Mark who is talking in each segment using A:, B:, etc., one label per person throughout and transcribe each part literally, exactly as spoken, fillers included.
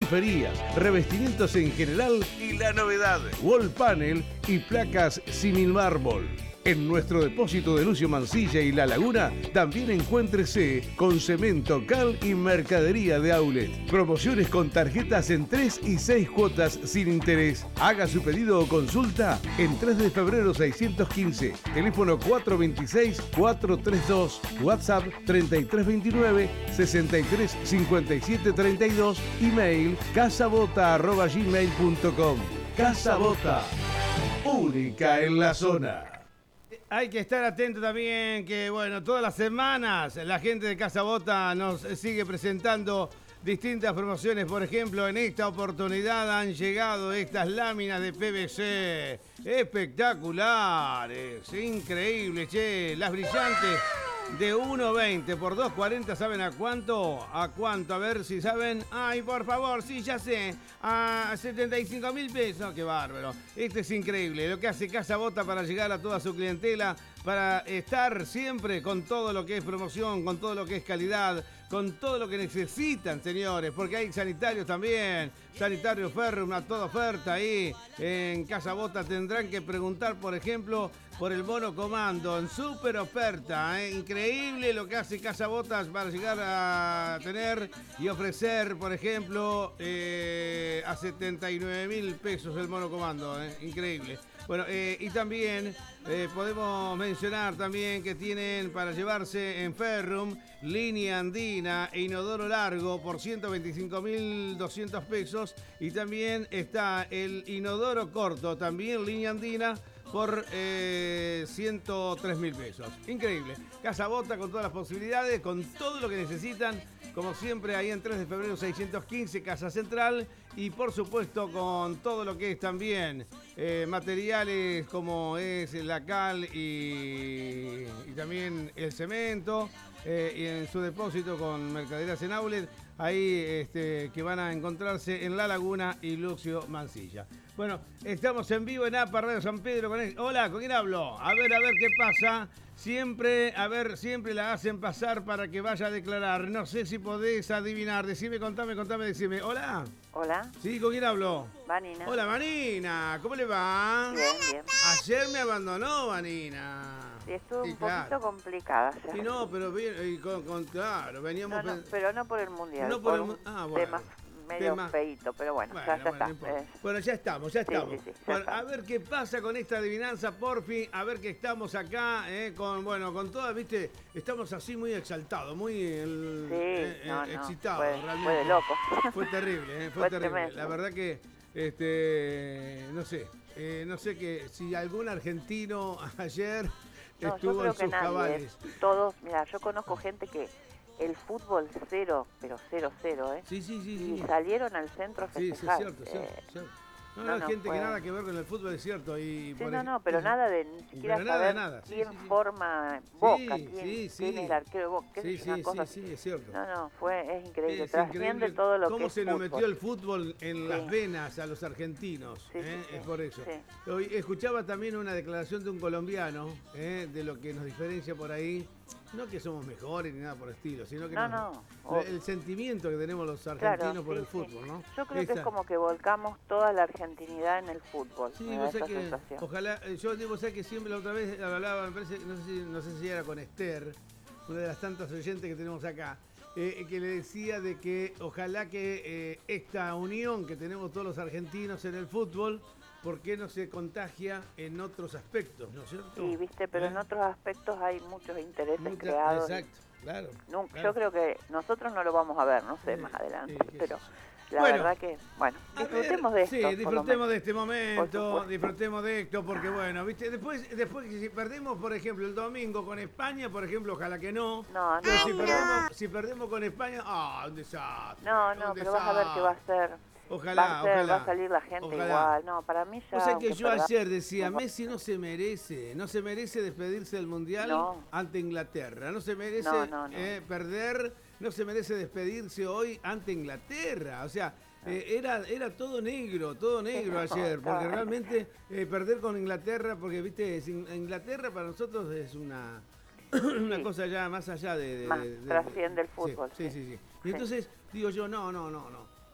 A: griferías, revestimientos en general y la novedad, wall panel y placas símil mármol. En nuestro depósito de Lucio Mansilla y La Laguna también encuéntrese con cemento, cal y mercadería de outlet. Promociones con tarjetas en tres y seis cuotas sin interés. Haga su pedido o consulta en tres de febrero seiscientos quince. Teléfono cuatro dos seis, cuatro tres dos. WhatsApp treinta y tres veintinueve, sesenta y tres cincuenta y siete treinta y dos. Email casabota arroba gmail punto com. Casabota, única en la zona.
B: Hay que estar atento también que, bueno, todas las semanas la gente de Casabota nos sigue presentando distintas promociones. Por ejemplo, en esta oportunidad han llegado estas láminas de P V C espectaculares, increíbles, che, las brillantes de uno veinte por dos cuarenta, ¿saben a cuánto? ¿A cuánto? A ver si saben. Ay, por favor, sí, ya sé. A setenta y cinco mil pesos. Qué bárbaro. Este es increíble. Lo que hace Casabota para llegar a toda su clientela, para estar siempre con todo lo que es promoción, con todo lo que es calidad, con todo lo que necesitan, señores, porque hay sanitarios también, sanitario Ferrum, a toda oferta ahí en Casabota. Tendrán que preguntar, por ejemplo, por el mono comando en super oferta, ¿eh? Increíble lo que hace Casabotas para llegar a tener y ofrecer, por ejemplo, eh, a setenta y nueve mil pesos el mono comando, ¿eh? Increíble. Bueno, eh, y también eh, podemos mencionar también que tienen para llevarse en Ferrum línea andina e inodoro largo por ciento veinticinco mil doscientos pesos, y también está el inodoro corto, también línea andina, por eh, ciento tres mil pesos. Increíble. Casabota con todas las posibilidades, con todo lo que necesitan, como siempre ahí en tres de febrero seiscientos quince, Casa Central, y por supuesto con todo lo que es también eh, materiales como es la cal y, y también el cemento, eh, y en su depósito con mercaderías en outlet, ahí este, que van a encontrarse en La Laguna y Lucio Mansilla. Bueno, estamos en vivo en A P A Radio San Pedro con él. Hola, ¿con quién hablo? A ver, a ver qué pasa. Siempre, a ver, siempre la hacen pasar para que vaya a declarar. No sé si podés adivinar. Decime, contame, contame, decime. Hola.
C: Hola.
B: Sí, ¿con quién hablo?
C: Vanina.
B: Hola, Vanina. ¿Cómo le va?
C: Bien, bien.
B: Ayer me abandonó, Vanina.
C: Sí, estuvo
B: Sí,
C: un
B: claro.
C: poquito complicada ayer.
B: Sí, no, pero bien, y con, con- claro, veníamos...
C: No, no,
B: pen-
C: pero no por el mundial.
B: No por el mu- ah, bueno.
C: Temas medio
B: Tema-
C: feíto, pero bueno,
B: Bueno,
C: ya, ya
B: bueno, no
C: está.
B: importa.
C: Eh,
B: Bueno, ya estamos, ya
C: Sí,
B: estamos.
C: sí, sí, ya
B: Bueno,
C: estamos.
B: a ver qué pasa con esta adivinanza, porfi. A ver que estamos acá, eh, con, bueno, con todas, viste, estamos así muy exaltados, muy el-
C: Sí,
B: eh,
C: no,
B: eh,
C: no,
B: excitados,
C: fue-
B: realmente.
C: fue de loco.
B: Fue terrible, eh, fue,
C: Fue
B: terrible.
C: tremendo.
B: La verdad que, este, no sé, eh, no sé que si algún argentino ayer
C: No, yo
B: estuvo
C: creo
B: en
C: que
B: sus
C: nadie.
B: cabales.
C: eh, Todos, mira, yo conozco gente que el fútbol cero, pero cero, cero, ¿eh?
B: Sí, sí, sí,
C: Y
B: sí.
C: salieron al centro a
B: Sí, sí, es
C: festejar.
B: cierto, es cierto,
C: eh,
B: es cierto. No,
C: no,
B: no,
C: no,
B: gente
C: fue-
B: que nada que ver con el fútbol, es cierto. Y
C: Sí,
B: por
C: no,
B: ej-
C: no, pero nada de ni siquiera
B: Pero nada de
C: saber
B: nada, sí,
C: quién
B: sí, sí.
C: forma Boca,
B: Sí,
C: quién,
B: sí,
C: quién
B: sí.
C: es el arquero de Boca, qué sé
B: Sí,
C: yo,
B: sí,
C: una cosa
B: sí,
C: así.
B: sí, es cierto.
C: No, no, fue, es increíble,
B: Es
C: trasciende
B: increíble
C: todo lo que
B: cómo
C: es
B: se nos
C: fútbol.
B: metió el fútbol en
C: Sí.
B: las venas a los argentinos.
C: Sí,
B: ¿eh?
C: sí, sí,
B: Es por eso.
C: sí.
B: Hoy escuchaba también una declaración de un colombiano, ¿eh? De lo que nos diferencia por ahí. No que somos mejores ni nada por el estilo, sino que
C: No,
B: nos-
C: no, obvio.
B: el sentimiento que tenemos los argentinos
C: Claro,
B: por
C: sí,
B: el
C: sí.
B: fútbol, ¿no?
C: Yo creo que
B: Esa-
C: es como que volcamos toda la argentinidad en el fútbol.
B: Sí,
C: me da
B: vos
C: esa
B: sabés que,
C: sensación.
B: ojalá, eh, yo digo, sé que siempre la otra vez hablaba, me parece, no sé si, no sé si era con Esther, una de las tantas oyentes que tenemos acá, eh, que le decía de que ojalá que eh, esta unión que tenemos todos los argentinos en el fútbol, ¿por qué no se contagia en otros aspectos, no es cierto?
C: Sí, viste, pero
B: ¿Eh?
C: en otros aspectos hay muchos intereses
B: Mucha-
C: creados.
B: Exacto, claro.
C: Nunca,
B: claro.
C: Yo creo que nosotros no lo vamos a ver, no sé,
B: Sí,
C: más adelante,
B: sí, qué
C: pero
B: sé yo.
C: la
B: Bueno,
C: verdad que, bueno,
B: A
C: disfrutemos
B: ver,
C: de esto.
B: Sí,
C: por lo
B: disfrutemos
C: menos.
B: de este
C: Por
B: momento,
C: supuesto.
B: disfrutemos de esto, porque bueno, viste, después, después que si perdemos, por ejemplo, el domingo con España, por ejemplo, ojalá que no.
C: No,
B: Pero
C: no,
B: si
C: pero-
B: perdemos, si perdemos con España, ah, un desastre.
C: No, no,
B: un
C: pero vas a ver que va a
B: desastre.
C: ser.
B: Ojalá,
C: va a ser,
B: ojalá.
C: va a salir la gente
B: Ojalá.
C: igual. No, para mí ya.
B: O sea que
C: aunque
B: yo
C: perda-
B: ayer decía, Messi no se merece, no se merece despedirse del Mundial
C: No.
B: ante Inglaterra, no se merece
C: No, no, no.
B: eh, perder, no se merece despedirse hoy ante Inglaterra, o sea, eh, era, era todo negro, todo negro
C: No,
B: ayer, porque
C: claro.
B: realmente eh, perder con Inglaterra, porque viste, es In- Inglaterra para nosotros es una... una
C: Sí.
B: cosa ya más allá de... de-
C: Más
B: de- de-
C: trasciende el
B: sí,
C: fútbol,
B: Sí,
C: sí.
B: sí, sí. Y
C: Sí.
B: entonces digo yo, no, no, no, no.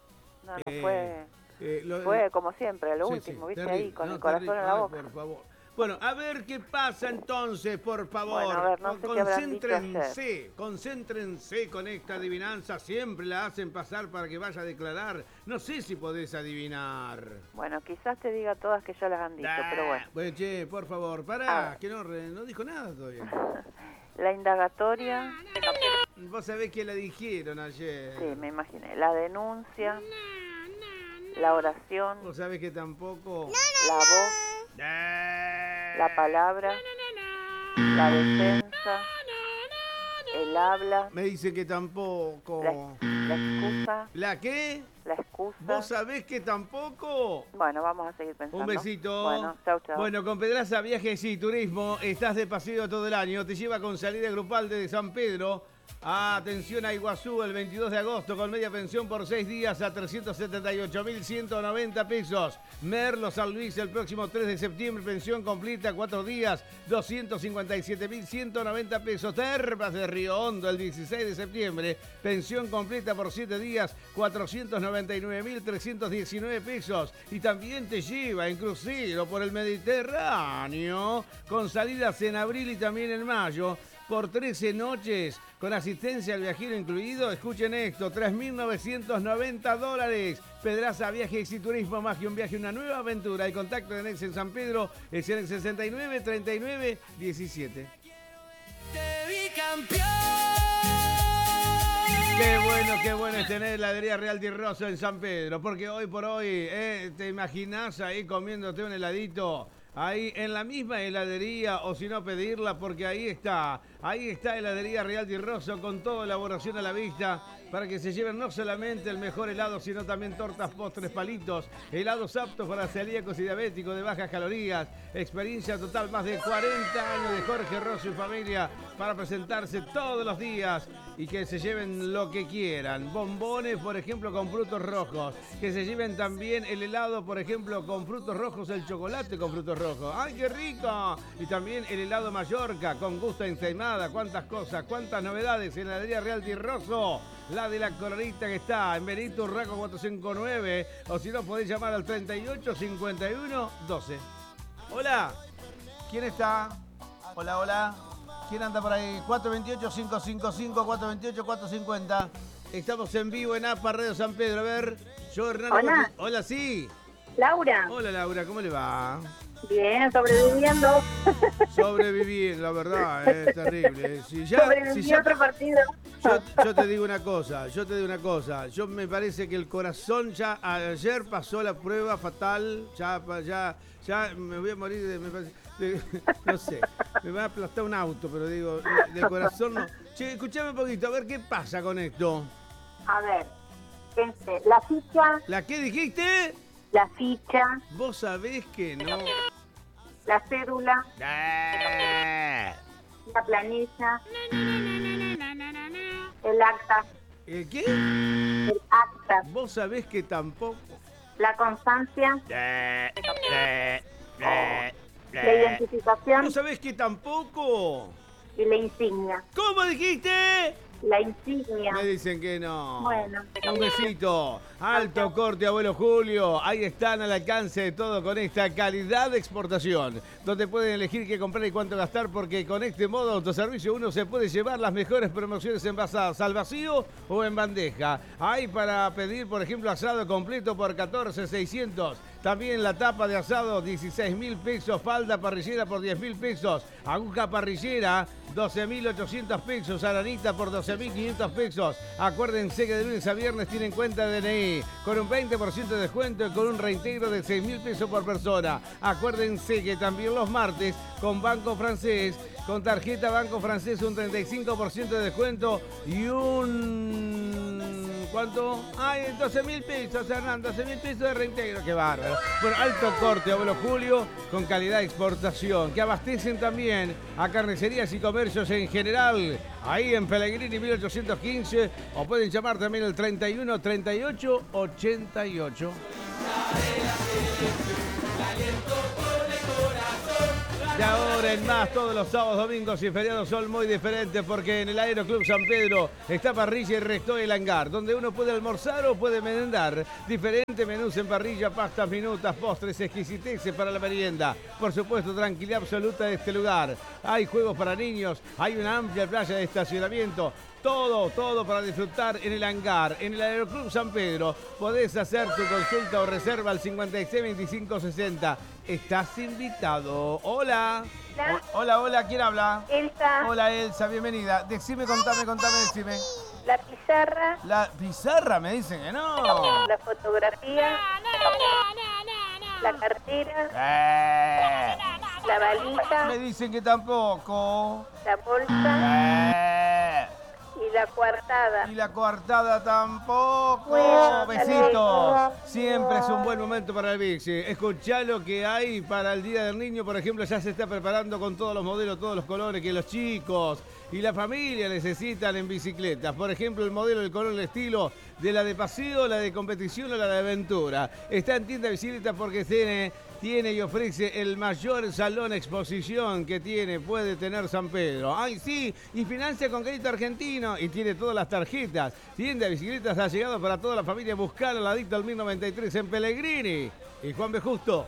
C: No, no
B: Eh,
C: fue,
B: eh, lo-
C: fue como siempre, lo
B: sí,
C: último,
B: sí,
C: viste
B: terrible.
C: ahí, con
B: No,
C: el corazón
B: terrible.
C: en la
B: Ay,
C: boca.
B: por favor. Bueno, a ver qué pasa entonces, por favor.
C: Bueno, a ver, no sé qué habrán dicho
B: concéntrense, concéntrense con esta adivinanza. Siempre la hacen pasar para que vaya a declarar. No sé si podés adivinar.
C: Bueno, quizás te diga todas que ya las han dicho,
B: Ah,
C: pero bueno.
B: Bueno, che, por favor, pará,
C: Ah.
B: que no, re- no dijo nada todavía.
C: La indagatoria,
B: Vos sabés que la dijeron ayer.
C: sí, me imaginé. La denuncia, la oración,
B: Vos sabés que tampoco.
C: la voz,
B: Ah.
C: la palabra, la defensa, el habla,
B: Me dice que tampoco.
C: la, la excusa,
B: ¿La qué?
C: la excusa.
B: ¿Vos sabés que tampoco?
C: Bueno, vamos a seguir pensando.
B: Un besito.
C: Bueno, chau, chau.
B: Bueno, con Pedraza Viajes y Turismo, estás de paseo todo el año, te lleva con salida grupal desde San Pedro. Atención a Iguazú el veintidós de agosto con media pensión por seis días a trescientos setenta y ocho mil ciento noventa pesos. Merlo San Luis el próximo tres de septiembre, pensión completa, cuatro días, doscientos cincuenta y siete mil ciento noventa pesos. Termas de Río Hondo el dieciséis de septiembre, pensión completa por siete días, cuatrocientos noventa y nueve mil trescientos diecinueve pesos. Y también te lleva en crucero por el Mediterráneo con salidas en abril y también en mayo. Por trece noches, con asistencia al viajero incluido, escuchen esto, tres mil novecientos noventa dólares. Pedraza Viajes y Turismo, más que un viaje, una nueva aventura. El contacto de Nex en San Pedro es en el sesenta y nueve, treinta y nueve, diecisiete.
D: Te vi campeón.
B: Qué bueno, qué bueno es tener heladería Real Di Rosso en San Pedro, porque hoy por hoy, eh, te imaginás ahí comiéndote un heladito, ahí en la misma heladería, o si no pedirla, porque ahí está, ahí está heladería Real Di Rosso con toda elaboración a la vista, para que se lleven no solamente el mejor helado, sino también tortas, postres, palitos, helados aptos para celíacos y diabéticos de bajas calorías. Experiencia total, más de cuarenta años de Jorge Rosso y familia para presentarse todos los días y que se lleven lo que quieran. Bombones, por ejemplo, con frutos rojos. Que se lleven también el helado, por ejemplo, con frutos rojos, el chocolate con frutos rojos. ¡Ay, qué rico! Y también el helado Mallorca con gusto a ensaimada. Cuántas cosas, cuántas novedades en la heladería Real Di Rosso. La de la colorita que está en Benito Urraco cuatrocientos cincuenta y nueve. O si no, podéis llamar al treinta y ocho, cincuenta y uno, doce. Hola. ¿Quién está? Hola, hola. ¿Quién anda por ahí? cuatro dos ocho, cinco cinco cinco, cuatro dos ocho, cuatro cinco cero. Estamos en vivo en A P A Radio San Pedro. A ver, yo Hernán.
E: Hola.
B: Hola, sí.
E: Laura.
B: Hola, Laura, ¿cómo le va?
E: Bien, sobreviviendo.
B: Sobreviví, la verdad, es terrible. Si ya,
E: Sobreviví
B: si ya-
E: otro partido.
B: yo, yo te digo una cosa, yo te digo una cosa. Yo me parece que el corazón ya ayer pasó la prueba fatal. Ya, ya, ya me voy a morir de, me parece, de- no sé, me va a aplastar un auto, pero digo, del corazón no. Che, escuchame un poquito, a ver qué pasa con esto.
E: A ver, este, la ficha,
B: ¿La qué dijiste?
E: la ficha,
B: Vos sabés que no.
E: la cédula,
B: Ah,
E: la planilla, el acta,
B: ¿El qué?
E: el acta,
B: Vos sabés que tampoco.
E: la constancia,
B: Eh, eh, eh,
E: la
B: eh.
E: identificación
B: ¿Vos sabés que tampoco?
E: y la insignia.
B: ¿Cómo dijiste?
E: La insignia.
B: Me dicen que no.
E: Bueno.
B: Un besito. Alto corte, abuelo Julio. Ahí están al alcance de todo con esta calidad de exportación, donde pueden elegir qué comprar y cuánto gastar, porque con este modo autoservicio uno se puede llevar las mejores promociones envasadas al vacío o en bandeja. Hay para pedir, por ejemplo, asado completo por catorce mil seiscientos. También la tapa de asado, dieciséis mil pesos. Falda parrillera por diez mil pesos. Aguja parrillera, doce mil ochocientos pesos. Aranita por doce mil quinientos pesos. Acuérdense que de lunes a viernes tienen cuenta de D N I con un veinte por ciento de descuento y con un reintegro de seis mil pesos por persona. Acuérdense que también los martes con Banco Francés, con tarjeta Banco Francés, un treinta y cinco por ciento de descuento y un... ¿Cuánto? Ay, doce mil pesos, Hernán, doce mil pesos de reintegro. Qué bárbaro. Bueno, alto corte, abuelo Julio, con calidad de exportación, que abastecen también a carnicerías y comercios en general, ahí en Pellegrini mil ochocientos quince, o pueden llamar también al treinta y uno, treinta y ocho, ochenta y ocho. De ahora en más, todos los sábados, domingos y feriados son muy diferentes porque en el Aeroclub San Pedro está parrilla y resto el hangar, donde uno puede almorzar o puede merendar. Diferentes menús en parrilla, pastas, minutas, postres, exquisiteces para la merienda. Por supuesto, tranquilidad absoluta de este lugar. Hay juegos para niños, hay una amplia playa de estacionamiento. Todo, todo para disfrutar en el hangar, en el Aeroclub San Pedro. Podés hacer tu consulta o reserva al cincuenta y seis veinticinco sesenta. Estás invitado. Hola.
E: Hola.
B: O- hola, hola, ¿quién habla?
E: Elsa,
B: Hola, Elsa, bienvenida. Decime, contame, contame, decime.
E: la pizarra,
B: La pizarra me dicen que no.
E: la fotografía, la cartera,
B: Eh,
E: la valija,
B: me dicen que tampoco.
E: la bolsa
B: Eh,
E: y la coartada.
B: y la coartada tampoco.
E: Bueno,
B: Besitos. Siempre es un buen momento para el bici. Escuchá lo que hay para el Día del Niño, por ejemplo, ya se está preparando con todos los modelos, todos los colores que los chicos y la familia necesitan en bicicletas. Por ejemplo, el modelo, el color, el estilo de la de paseo, la de competición o la de aventura. Está en tienda bicicletas porque tiene, tiene y ofrece el mayor salón exposición que tiene, puede tener San Pedro. ¡Ay, sí! Y financia con crédito argentino y tiene todas las tarjetas. Tienda de bicicletas ha llegado para toda la familia. Buscar al adicto al mil noventa y tres en Pellegrini y Juan B. Justo.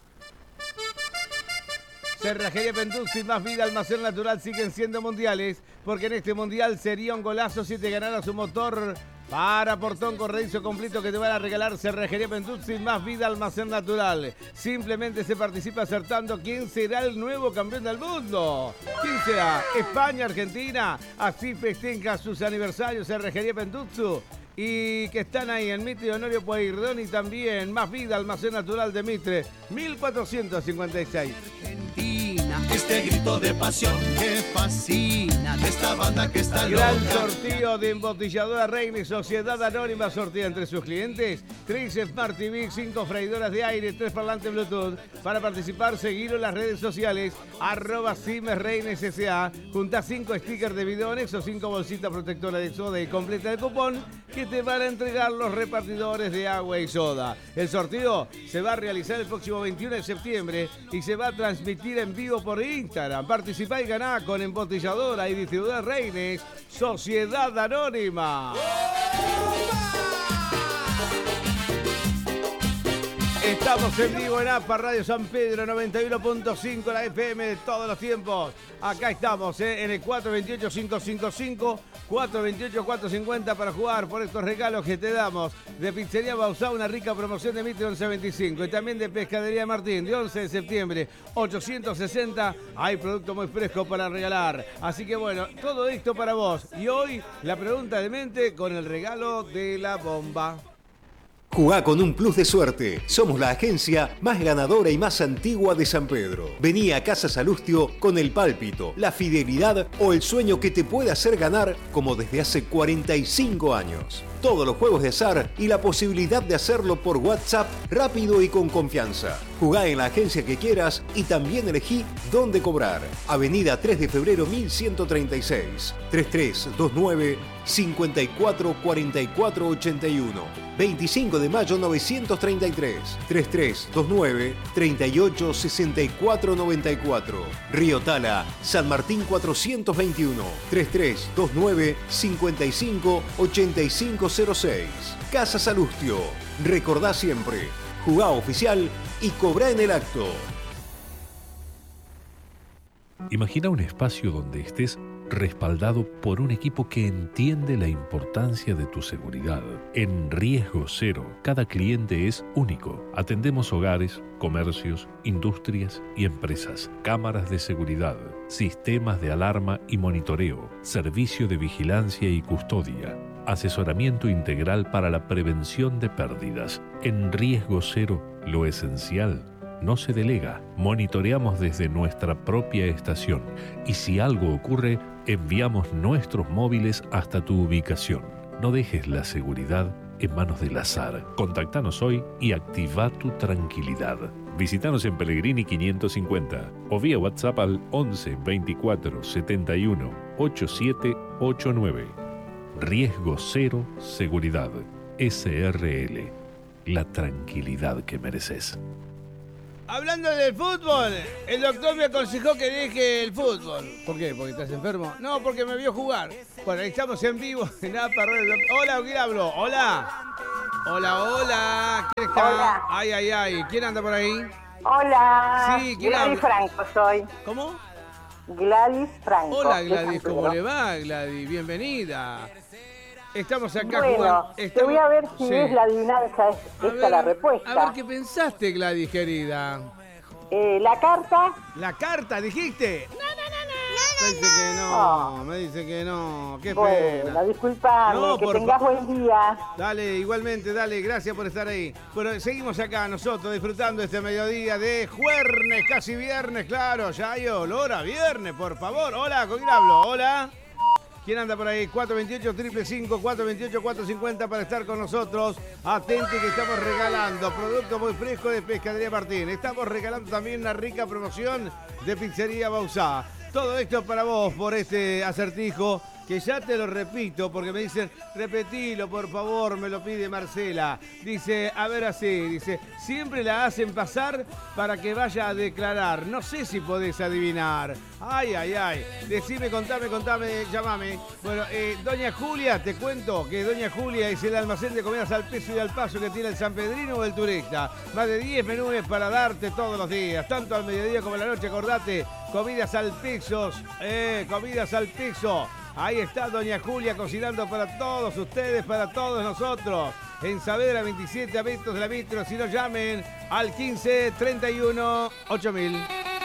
B: Cerrajería Pentuzzi, Más Vida, Almacén Natural siguen siendo mundiales, porque en este mundial sería un golazo si te ganaras un motor para portón corredizo completo que te van a regalar. Cerrajería Pentuzzi, Más Vida, Almacén Natural. Simplemente se participa acertando quién será el nuevo campeón del mundo. ¿Quién será? España, Argentina. Así festeja sus aniversarios Cerrajería Pentuzzi. Y que están ahí en Mitre y Honorio Pueyrredón y también Más Vida, Almacén Natural de Mitre, mil cuatrocientos cincuenta y seis.
D: Argentina, este grito de pasión que fascina de esta banda que está
B: Gran
D: loca.
B: sorteo de embotelladora Reina y Sociedad Anónima sortea entre sus clientes tres Smart T V, cinco freidoras de aire, tres parlantes Bluetooth. Para participar, seguirlo en las redes sociales, arroba Simes Reina S C A. Juntá cinco stickers de video anexo, cinco bolsitas protectoras de soda y completa el cupón que te van a entregar los repartidores de agua y soda. El sorteo se va a realizar el próximo veintiuno de septiembre y se va a transmitir en vivo por Instagram. Participá y ganá con embotelladora y distribuidora Reines, Sociedad Anónima. Estamos en vivo en APA Radio San Pedro noventa y uno punto cinco, la F M de todos los tiempos. Acá estamos ¿eh? en el cuatro dos ocho, cinco cinco cinco, cuatro dos ocho, cuatro cinco cero para jugar por estos regalos que te damos. De Pizzería Bausá, una rica promoción de Mitre once veinticinco y también de Pescadería Martín de once de septiembre ochocientos sesenta. Hay producto muy fresco para regalar. Así que bueno, todo esto para vos. Y hoy la pregunta de mente con el regalo de la bomba.
F: Jugá con un plus de suerte. Somos la agencia más ganadora y más antigua de San Pedro. Vení a Casa Salustio con el pálpito, la fidelidad o el sueño que te puede hacer ganar como desde hace cuarenta y cinco años. Todos los juegos de azar y la posibilidad de hacerlo por WhatsApp rápido y con confianza. Jugá en la agencia que quieras y también elegí dónde cobrar. Avenida tres de febrero mil ciento treinta y seis, treinta y tres veintinueve, cincuenta y cuatro cuarenta y cuatro ochenta y uno. veinticinco de mayo novecientos treinta y tres, treinta y tres veintinueve, treinta y ocho sesenta y cuatro noventa y cuatro. Río Tala, San Martín cuatrocientos veintiuno, treinta y tres veintinueve, cincuenta y cinco ochenta y cinco cero seis. Casa Salustio. Recordá siempre, jugá oficial y cobrá en el acto.
G: Imagina un espacio donde estés respaldado por un equipo que entiende la importancia de tu seguridad. En Riesgo Cero, cada cliente es único. Atendemos hogares, comercios, industrias y empresas, cámaras de seguridad, sistemas de alarma y monitoreo, servicio de vigilancia y custodia, asesoramiento integral para la prevención de pérdidas. En Riesgo Cero, lo esencial no se delega. Monitoreamos desde nuestra propia estación y si algo ocurre, enviamos nuestros móviles hasta tu ubicación. No dejes la seguridad en manos del azar. Contactanos hoy y activa tu tranquilidad. Visítanos en Pellegrini quinientos cincuenta o vía WhatsApp al once veinticuatro setenta y uno ochenta y siete ochenta y nueve. Riesgo Cero Seguridad. S R L. La tranquilidad que mereces.
B: Hablando del fútbol, el doctor me aconsejó que deje el fútbol. ¿Por qué? ¿Porque estás enfermo? No, porque me vio jugar. Bueno, ahí estamos en vivo en A P R Radio. Hola, ¿quién hablo? Hola. Hola, hola. ¿Quién está?
E: Hola.
B: Ay, ay, ay. ¿Quién anda por ahí?
E: Hola.
B: Sí, ¿quién
E: Gladys
B: habla?
E: Franco soy.
B: ¿Cómo?
E: Gladys Franco.
B: Hola,
E: de
B: Gladys.
E: San
B: ¿Cómo
E: Pedro.
B: le va, Gladys? Bienvenida. Estamos acá
E: Bueno,
B: jugando.
E: te
B: Estamos-
E: voy a ver si
B: Sí.
E: es la adivinanza, es
B: A
E: esta
B: ver,
E: la respuesta.
B: A ver, ¿qué pensaste, Gladys, querida?
E: Eh, la carta,
B: ¿La carta, dijiste? No, no, no, no. Me dice que no, me dice que no. Qué pena.
E: bueno, disculpame,
B: No,
E: que
B: por
E: tengas
B: fa-
E: buen día.
B: Dale, igualmente, dale, gracias por estar ahí. Bueno, seguimos acá nosotros disfrutando este mediodía de jueves, casi viernes, claro, ya hay olor a viernes, por favor. Hola, ¿con quién hablo? Hola. ¿Quién anda por ahí? cuatro dos ocho, cinco cinco, cuatro dos ocho, cuatro cinco cero para estar con nosotros. Atente que estamos regalando producto muy fresco de Pescadería Martín. Estamos regalando también una rica promoción de Pizzería Bausá. Todo esto para vos por este acertijo que ya te lo repito porque me dicen, repetilo por favor, me lo pide Marcela. Dice, a ver así, dice, siempre la hacen pasar para que vaya a declarar. No sé si podés adivinar. Ay, ay, ay. Decime, contame, contame, llamame. Bueno, eh, Doña Julia, te cuento que Doña Julia es el almacén de comidas al peso y al paso que tiene el San Pedrino o el turista. Más de diez menús para darte todos los días, tanto al mediodía como a la noche, acordate. Comidas al peso, eh, comidas al peso. Ahí está Doña Julia cocinando para todos ustedes, para todos nosotros. En Saavedra veintisiete, a metros de la Vitro. Si no, llamen al quince, treinta y uno, ocho mil.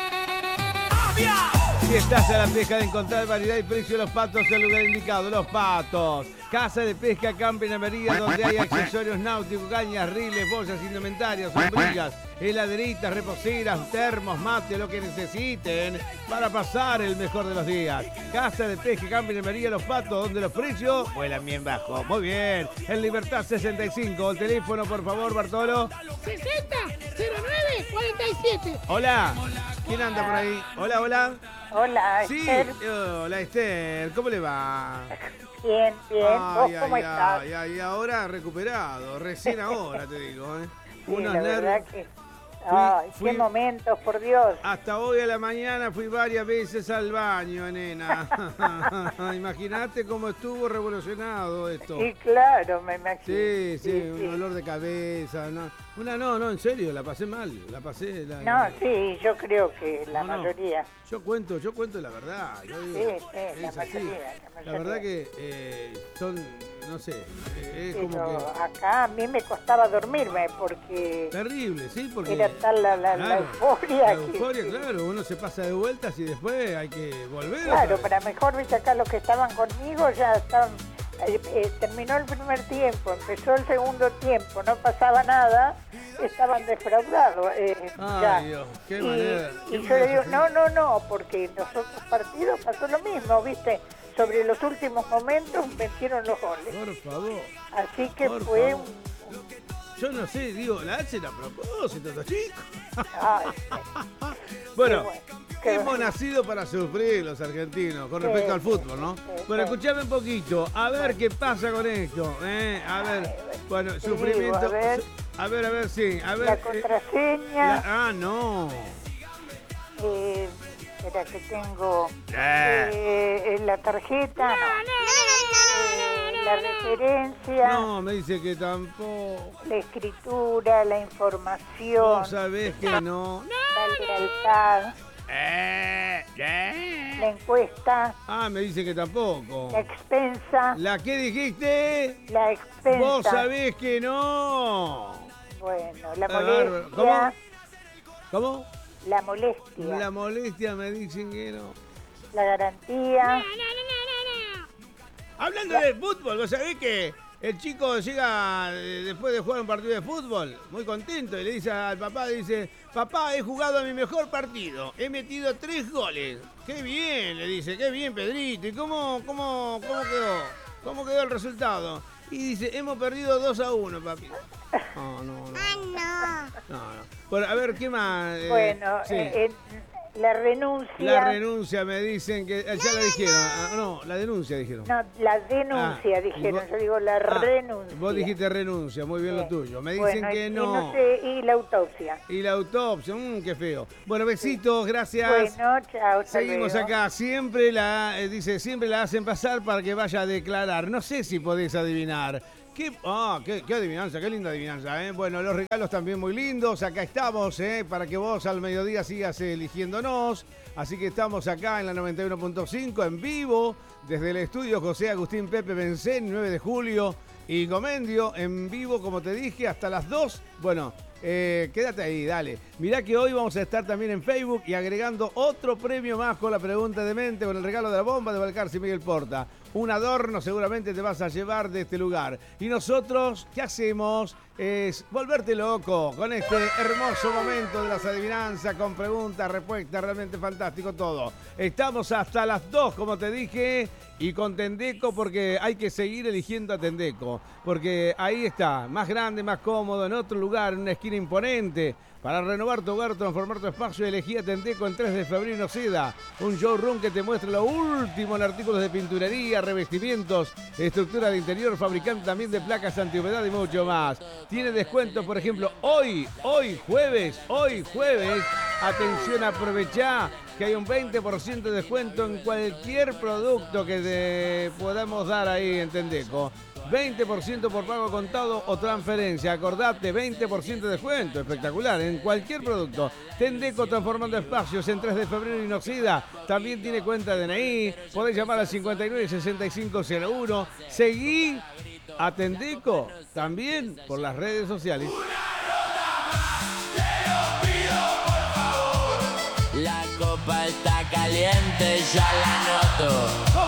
B: Si estás a la pesca de encontrar variedad y precio de los patos, el lugar indicado, Los Patos. Casa de pesca, camping en María, donde hay accesorios náuticos, cañas, riles, bolsas, indumentarias, sombrillas, heladeritas, reposeras, termos, mate, lo que necesiten para pasar el mejor de los días. Casa de pesca, camping en María, Los Patos, donde los precios vuelan bien bajo. Muy bien. En Libertad sesenta y cinco. El teléfono, por favor, Bartolo.
H: sesenta, cero nueve, cuarenta y siete.
B: Hola. ¿Quién anda por ahí? Hola, hola.
E: Hola,
B: Sí,
E: Esther.
B: hola Esther, ¿cómo le va?
E: Bien, bien.
B: Ay,
E: ¿Vos cómo
B: ay,
E: estás?
B: ay, ay, ahora recuperado, recién ahora te digo, ¿eh?
E: Sí,
B: Unos
E: la
B: nervios.
E: verdad que... Ay,
B: fui-
E: qué momentos, por Dios.
B: Hasta hoy a la mañana fui varias veces al baño, nena. Imagínate cómo estuvo revolucionado esto.
E: Sí, claro, me imagino.
B: Sí, sí, un dolor de cabeza. No. Una no, no, en serio, la pasé mal, la pasé. La,
E: No, sí, yo creo que la
B: No, no.
E: mayoría.
B: Yo cuento, yo cuento la verdad. Yo digo,
E: Sí, sí, la
B: es así.
E: mayoría, la
B: La
E: mayoría.
B: verdad que eh, son, no sé, eh, es como
E: Pero
B: que
E: acá a mí me costaba dormirme porque
B: terrible, ¿sí? Porque
E: era tal la, la, la
B: claro,
E: euforia.
B: la
E: que-
B: euforia,
E: que-
B: claro, uno se pasa de vueltas y después hay que volver.
E: Claro,
B: otra vez.
E: para mejor, viste, acá los que estaban conmigo ya estaban... eh, eh, terminó el primer tiempo, empezó el segundo tiempo, no pasaba nada, estaban defraudados. eh,
B: Ay,
E: ya.
B: Dios, qué
E: y,
B: manera,
E: y
B: qué
E: yo
B: manera
E: le digo,
B: de
E: no, no, no, porque en los otros partidos pasó lo mismo, viste, sobre los últimos momentos vencieron los goles.
B: Por favor.
E: Así que
B: por
E: fue
B: favor.
E: un...
B: Yo no sé, digo, la hacen a propósito, estos chicos.
E: Ay,
B: Bueno,
E: bueno, qué
B: hemos
E: bueno.
B: nacido para sufrir los argentinos con respecto
E: Sí,
B: al fútbol, ¿no?
E: sí,
B: Bueno,
E: sí.
B: escuchame un poquito, a ver qué pasa con esto, ¿eh? A ver, bueno,
E: Te
B: sufrimiento.
E: digo, a ver.
B: A ver, a ver, sí, a ver.
E: La
B: eh,
E: contraseña,
B: la- ah, no.
E: eh, espera que tengo
B: Eh,
E: eh, eh, la tarjeta, no. Eh, la referencia,
B: no, me dice que tampoco.
E: la escritura, la información,
B: Vos sabés que no.
E: la lealtad,
B: Eh, eh.
E: la encuesta,
B: Ah, me dice que tampoco.
E: la expensa,
B: ¿La qué dijiste?
E: la expensa.
B: Vos sabés que no.
E: Bueno, la
B: Ah, bárbaro.
E: molestia,
B: ¿Cómo?
E: la molestia,
B: La molestia me dicen que no.
E: la garantía.
B: Hablando de fútbol, ¿vos sabés que el chico llega eh, después de jugar un partido de fútbol muy contento y le dice al papá, dice, papá, he jugado mi mejor partido, he metido tres goles. Qué bien, le dice, qué bien, Pedrito. ¿Y cómo, cómo, cómo quedó? ¿Cómo quedó el resultado? Y dice, hemos perdido dos a uno, papi. No, no, no. No, no. Bueno, a ver, ¿qué más? Eh,
E: Bueno,
B: sí.
E: eh, eh, La renuncia.
B: La renuncia, me dicen que... Ya la dijeron. Ah, no, la denuncia dijeron.
E: No, la denuncia
B: Ah,
E: dijeron.
B: vos-
E: Yo digo la
B: Ah,
E: renuncia.
B: Vos dijiste renuncia, muy bien
E: Sí.
B: lo tuyo. Me dicen
E: Bueno,
B: que
E: y,
B: no.
E: Y, no sé, y la autopsia.
B: Y la autopsia, mmm, qué feo. Bueno, besitos, gracias.
E: Bueno, chao. hasta
B: Seguimos
E: luego.
B: acá, siempre la, eh, dice, siempre la hacen pasar para que vaya a declarar. No sé si podés adivinar. ¿Qué, ah, qué, qué adivinanza, qué linda adivinanza, ¿eh? Bueno, los regalos también muy lindos. Acá estamos, ¿eh? Para que vos al mediodía sigas eligiéndonos. Así que estamos acá en la noventa y uno punto cinco en vivo, desde el estudio José Agustín Pepe Bencén, nueve de julio, y Gomendio, en vivo, como te dije, hasta las dos. Bueno, eh, quédate ahí, dale. Mirá que hoy vamos a estar también en Facebook y agregando otro premio más con la pregunta de mente, con el regalo de la bomba de Balcarce y Miguel Porta. Un adorno seguramente te vas a llevar de este lugar. Y nosotros, ¿qué hacemos? Es volverte loco con este hermoso momento de las adivinanzas, con preguntas, respuestas, realmente fantástico todo. Estamos hasta las dos, como te dije, y con Tendeco, porque hay que seguir eligiendo a Tendeco, porque ahí está, más grande, más cómodo, en otro lugar, en una esquina imponente. Para renovar tu hogar, transformar tu espacio, elegí a Tendeco en tres de febrero y Noceda. Un showroom que te muestra lo último en artículos de pinturería, revestimientos, estructura de interior, fabricante también de placas antihumedad y mucho más. Tiene descuentos, por ejemplo, hoy, hoy jueves, hoy jueves, atención, aprovechá que hay un veinte por ciento de descuento en cualquier producto que te podamos dar ahí en Tendeco. veinte por ciento por pago contado o transferencia. Acordate, veinte por ciento de descuento. Espectacular, en cualquier producto. Tendeco transformando espacios en tres de febrero y Nocida. También tiene cuenta de D N I. Podés llamar al cincuenta y nueve sesenta y cinco cero uno. Seguí a Tendeco también por las redes sociales.
I: La copa está caliente, ya la noto.